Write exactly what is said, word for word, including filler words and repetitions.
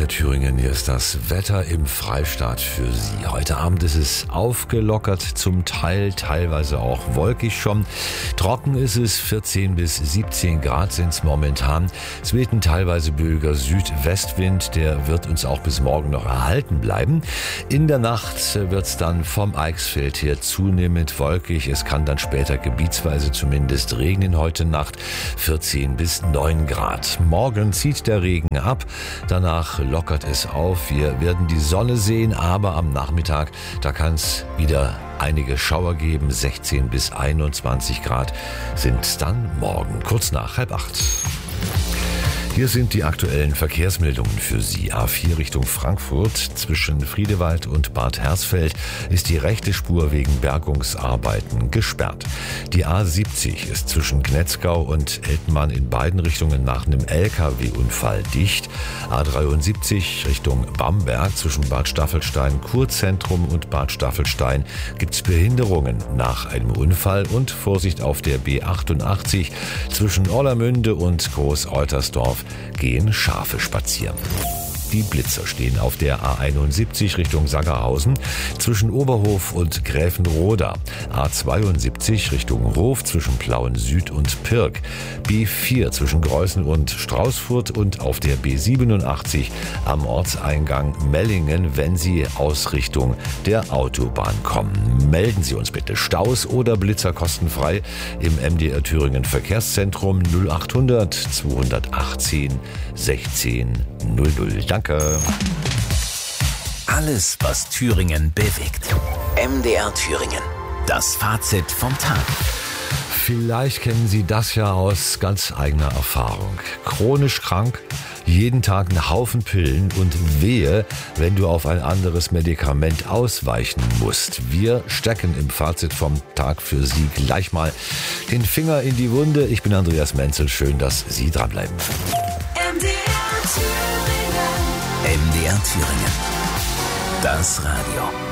Thüringen. Hier ist das Wetter im Freistaat für Sie. Heute Abend ist es aufgelockert, zum Teil teilweise auch wolkig schon. Trocken ist es, vierzehn bis siebzehn Grad sind es momentan. Es weht ein teilweise böiger Südwestwind, der wird uns auch bis morgen noch erhalten bleiben. In der Nacht wird es dann vom Eichsfeld her zunehmend wolkig. Es kann dann später gebietsweise zumindest regnen heute Nacht, vierzehn bis neun Grad. Morgen zieht der Regen ab, danach lockert es auf. Wir werden die Sonne sehen, aber am Nachmittag, da kann es wieder einige Schauer geben. sechzehn bis einundzwanzig Grad sind es dann morgen, kurz nach halb acht. Hier sind die aktuellen Verkehrsmeldungen für Sie. A vier Richtung Frankfurt zwischen Friedewald und Bad Hersfeld ist die rechte Spur wegen Bergungsarbeiten gesperrt. Die A siebzig ist zwischen Gnetzgau und Eltmann in beiden Richtungen nach einem L K W-Unfall dicht. A dreiundsiebzig Richtung Bamberg zwischen Bad Staffelstein Kurzentrum und Bad Staffelstein gibt es Behinderungen nach einem Unfall und Vorsicht auf der B achtundachtzig zwischen Orlamünde und Groß-Eutersdorf gehen Schafe spazieren. Die Blitzer stehen auf der A einundsiebzig Richtung Sangerhausen zwischen Oberhof und Gräfenroda. A zweiundsiebzig Richtung Hof zwischen Plauen Süd und Pirk. B vier zwischen Greußen und Straußfurt und auf der B siebenundachtzig am Ortseingang Mellingen, wenn Sie aus Richtung der Autobahn kommen. Melden Sie uns bitte Staus oder Blitzer kostenfrei im M D R Thüringen Verkehrszentrum null achthundert zweihundertachtzehn sechzehn null null. Danke. Alles, was Thüringen bewegt. M D R Thüringen. Das Fazit vom Tag. Vielleicht kennen Sie das ja aus ganz eigener Erfahrung. Chronisch krank, jeden Tag einen Haufen Pillen und wehe, wenn du auf ein anderes Medikament ausweichen musst. Wir stecken im Fazit vom Tag für Sie gleich mal den Finger in die Wunde. Ich bin Andreas Menzel, schön, dass Sie dranbleiben. M D R Thüringen. M D R Thüringen. Das Radio.